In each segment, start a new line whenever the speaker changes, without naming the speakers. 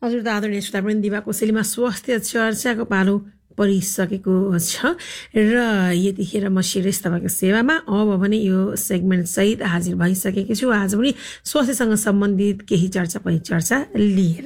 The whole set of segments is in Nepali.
हजुर त आदरणीय श्रोतावृन्द, दिवा कोसेलीमा स्वास्थ्य चर्चाको पालो परिसकेको छ र यतिखेर म शिरेश तपाईँको सेवामा अब भने यो सेगमेन्ट सहित हाजिर भइसकेकी छु। आज पनि स्वास्थ्यसँग सम्बन्धित केही चर्चा परिचर्चा लिएर।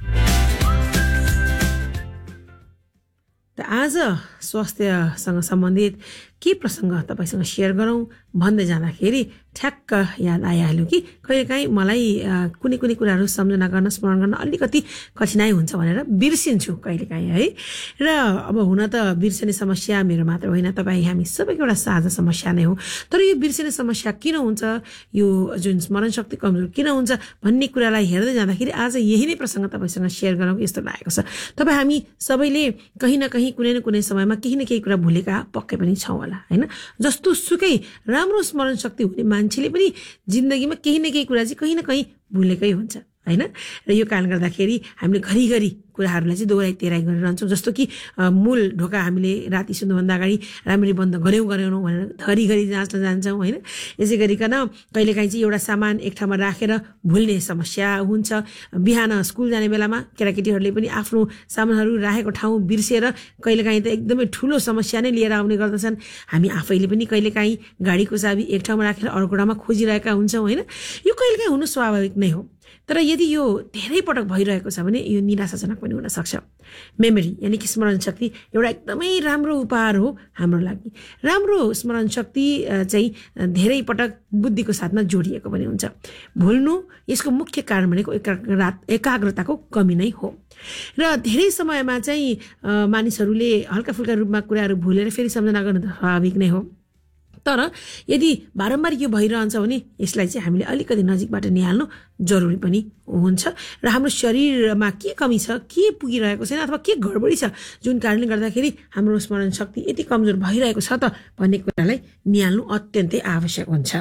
त आज स्वास्थ्यसँग सम्बन्धित के प्रसङ्ग तपाईँसँग सेयर गरौँ भन्दै जाँदाखेरि ठ्याक्क याद आइहाल्यो कि कहिलेकाहीँ मलाई कुनै कुनै कुराहरू सम्झना गर्न स्मरण गर्न अलिकति कठिनाइ हुन्छ भनेर बिर्सिन्छु कहिलेकाहीँ है। र अब हुन त बिर्सने समस्या मेरो मात्र होइन, तपाईँ हामी सबैको एउटा साझा समस्या नै हो। तर यो बिर्सने समस्या किन हुन्छ, यो जुन स्मरण शक्ति कमजोर किन हुन्छ भन्ने कुरालाई हेर्दै जाँदाखेरि आज यही नै प्रसङ्ग तपाईँसँग सेयर गरौँ यस्तो लागेको छ। तपाईँ हामी सबैले कहीँ न कहीँ कुनै न कुनै समयमा केही न केही कुरा भुलेका पक्कै पनि छौँ होला होइन। जस्तो सुकै राम्रो स्मरण शक्ति हुने मान्छेले पनि जिन्दगीमा केही न केही कुरा चाहिँ कहीँ न कहीँ भुलेकै हुन्छ होइन। र यो कारण गर्दाखेरि हामीले घरिघरि कुराहरूलाई चाहिँ दोहोऱ्याइ तेह्राइ गरिरहन्छौँ। जस्तो कि मूल ढोका हामीले राति सुत्नुभन्दा अगाडि राम्ररी बन्द गरेनौँ भनेर घरिघरि जाँच्न जान्छौँ होइन। यसै गरिकन कहिलेकाहीँ चाहिँ एउटा सामान एक ठाउँमा राखेर भुल्ने समस्या हुन्छ। बिहान स्कुल जाने बेलामा केटाकेटीहरूले पनि आफ्नो सामानहरू राखेको ठाउँ बिर्सेर कहिलेकाहीँ त एकदमै ठुलो समस्या नै लिएर आउने गर्दछन्। हामी आफैले पनि कहिलेकाहीँ गाडीको चाबी एक ठाउँमा राखेर अर्को ठाउँमा खोजिरहेका हुन्छौँ होइन। यो कहिलेकाहीँ हुनु स्वाभाविक नै हो। तर यदि यो धेरै पटक भइरहेको छ भने यो निराशाजनक पनि हुनसक्छ। मेमोरी यानि कि स्मरण शक्ति एउटा एकदमै राम्रो उपहार हो हाम्रो लागि। राम्रो स्मरण शक्ति चाहिँ धेरै पटक बुद्धिको साथमा जोडिएको पनि हुन्छ। भुल्नु यसको मुख्य कारण भनेको एकाग्रताको कमी नै हो। र धेरै समयमा चाहिँ मानिसहरूले हल्का फुल्का रूपमा कुराहरू भुलेर फेरि सम्झना गर्नु त स्वाभाविक नै हो। तर यदि बारम्बार यो भइरहन्छ भने यसलाई चाहिँ हामीले अलिकति नजिकबाट निहाल्नु जरुरी पनि हुन्छ। र हाम्रो शरीरमा के कमी छ, के पुगिरहेको छैन अथवा के गडबडी छ जुन कारणले गर्दाखेरि हाम्रो स्मरण शक्ति यति कमजोर भइरहेको छ त भन्ने कुरालाई निहाल्नु अत्यन्तै आवश्यक हुन्छ।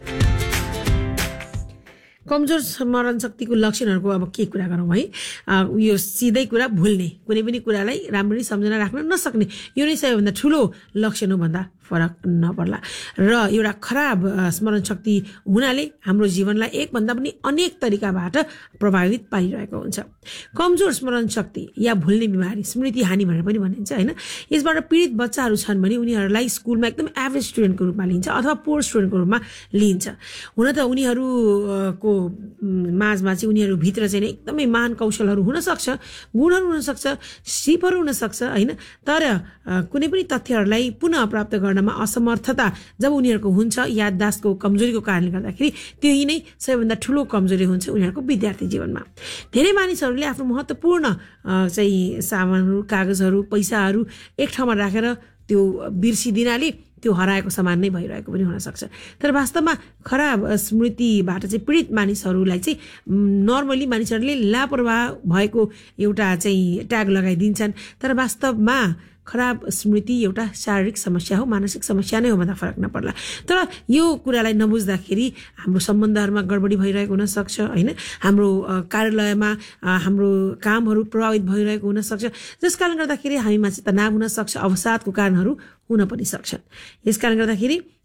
कमजोर स्मरण शक्तिको लक्षणहरूको अब के कुरा गरौँ है। यो सिधै कुरा भुल्ने, कुनै पनि कुरालाई राम्ररी सम्झना राख्न नसक्ने, यो नै सबैभन्दा ठुलो लक्षण हो भन्दा फरक नपर्ला। र एउटा खराब स्मरण शक्ति हुनाले हाम्रो जीवनलाई एकभन्दा पनि अनेक तरिकाबाट प्रभावित पारिरहेको हुन्छ। कमजोर स्मरण शक्ति या भुल्ने बिमारी स्मृति हानि भनेर पनि भनिन्छ होइन। यसबाट पीडित बच्चाहरू छन् भने उनीहरूलाई स्कुलमा एकदम एभरेज स्टुडेन्टको रूपमा लिन्छ अथवा पोर स्टुडेन्टको रूपमा लिन्छ। हुन त उनीहरूको माझमा चाहिँ उनीहरूभित्र चाहिँ एकदमै महान कौशलहरू हुनसक्छ, गुणहरू हुनसक्छ, सिपहरू हुनसक्छ होइन। तर कुनै पनि तथ्यहरूलाई पुनः प्राप्त गर्नमा असमर्थता जब उनीहरूको हुन्छ याददास्तको कमजोरीको कारणले गर्दाखेरि त्यही नै सबैभन्दा ठुलो कमजोरी हुन्छ उनीहरूको विद्यार्थी जीवनमा। धेरै मानिसहरूले आफ्नो महत्त्वपूर्ण चाहिँ सामानहरू, कागजहरू, पैसाहरू एक ठाउँमा राखेर त्यो बिर्सिदिनाले त्यो हराएको सामान नै भइरहेको पनि हुनसक्छ। तर वास्तवमा खराब स्मृतिबाट चाहिँ पीडित मानिसहरूलाई चाहिँ नर्मली मानिसहरूले लापरवाह भएको एउटा चाहिँ ट्याग लगाइदिन्छन्। तर वास्तवमा खराब स्मृति एउटा शारीरिक समस्या हो, मानसिक समस्या नै हो भन्दा फरक नपर्ला। तर यो कुरालाई नबुझ्दाखेरि हाम्रो सम्बन्धहरूमा गडबडी भइरहेको हुनसक्छ होइन। हाम्रो कार्यालयमा हाम्रो कामहरू प्रभावित भइरहेको हुनसक्छ, जस कारण गर्दाखेरि हामीमा चाहिँ तनाव हुनसक्छ, अवसादको कारणहरू हुन पनि सक्छन्। यस कारण गर्दाखेरि